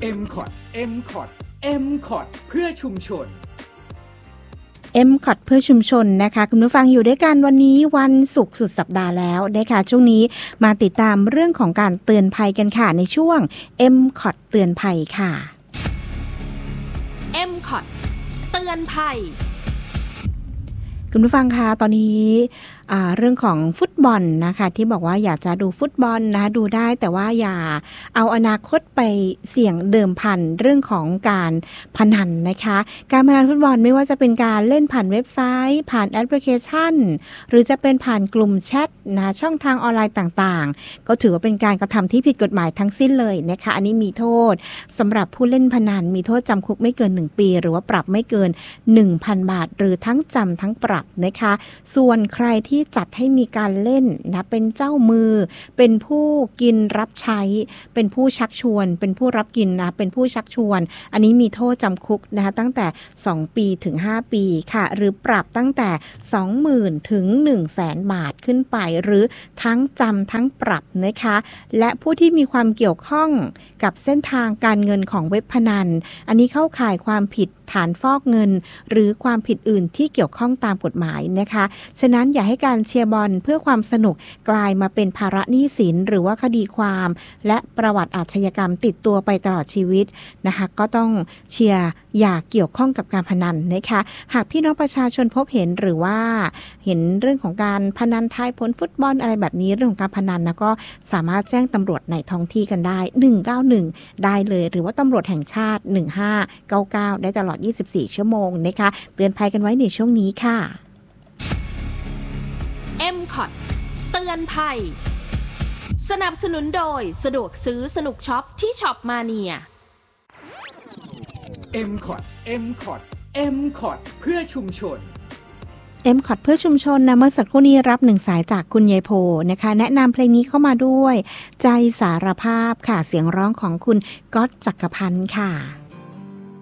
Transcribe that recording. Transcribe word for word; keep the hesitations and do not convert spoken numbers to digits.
เอ็ม คอท เอ็ม คอท เอ็ม คอท เพื่อชุมชนเอ็ม คอท เพื่อชุมชนนะคะคุณผู้ฟังอยู่ด้วยกันวันนี้วันศุกร์สุดสัปดาห์แล้วนะคะช่วงนี้มาติดตามเรื่องของการเตือนภัยกันค่ะในช่วง เอ็ม คอท เตือนภัยค่ะเอ็ม คอท เตือนภัยคุณผู้ฟังคะตอนนี้เรื่องของฟุตบอลนะคะที่บอกว่าอยากจะดูฟุตบอลนะคะดูได้แต่ว่าอย่าเอาอนาคตไปเสี่ยงเดิมพันเรื่องของการพนันนะคะการพนันฟุตบอลไม่ว่าจะเป็นการเล่นผ่านเว็บไซต์ผ่านแอปพลิเคชันหรือจะเป็นผ่านกลุ่มแชทนะช่องทางออนไลน์ต่างๆก็ถือว่าเป็นการกระทำที่ผิดกฎหมายทั้งสิ้นเลยนะคะอันนี้มีโทษสำหรับผู้เล่นพนันมีโทษจำคุกไม่เกินหนึ่งปีหรือว่าปรับไม่เกิน หนึ่งพัน บาทหรือทั้งจำทั้งปรับนะคะส่วนใครที่จัดให้มีการเล่นนะเป็นเจ้ามือเป็นผู้กินรับใช้เป็นผู้ชักชวนเป็นผู้รับกินนะเป็นผู้ชักชวนอันนี้มีโทษจำคุกนะคะตั้งแต่สองปีถึงห้าปีค่ะหรือปรับตั้งแต่ สองหมื่น ถึง หนึ่งแสน บาทขึ้นไปหรือทั้งจำทั้งปรับนะคะและผู้ที่มีความเกี่ยวข้องกับเส้นทางการเงินของเว็บพนันอันนี้เข้าข่ายความผิดฐานฟอกเงินหรือความผิดอื่นที่เกี่ยวข้องตามกฎหมายนะคะฉะนั้นอย่าให้การเชียร์บอลเพื่อความสนุกกลายมาเป็นภาระหนี้สินหรือว่าคดีความและประวัติอาชญากรรมติดตัวไปตลอดชีวิตนะคะก็ต้องเชียร์อย่าเกี่ยวข้องกับการพนันนะคะหากพี่น้องประชาชนพบเห็นหรือว่าเห็นเรื่องของการพนันทายผลฟุตบอลอะไรแบบนี้เรื่องของการพนันนะก็สามารถแจ้งตำรวจในท้องที่กันได้หนึ่งเก้าหนึ่งได้เลยหรือว่าตำรวจแห่งชาติหนึ่งห้าเก้าเก้าได้ตลอดยี่สิบสี่ชั่วโมงนะคะเตือนภัยกันไว้ในช่วงนี้ค่ะเอ็ม คอท เตือนภัยสนับสนุนโดยสะดวกซื้อสนุกช็อปที่ช็อปมาเนียเอ็ม คอท เอ็ม คอท เอ็ม คอท เพื่อชุมชนเอ็ม คอท เพื่อชุมชนนะเมื่อสักครู่นี้รับหนึ่งสายจากคุณยายโพนะคะแนะนำเพลงนี้เข้ามาด้วยใจสารภาพค่ะเสียงร้องของคุณก๊อตจักรพันธ์ค่ะ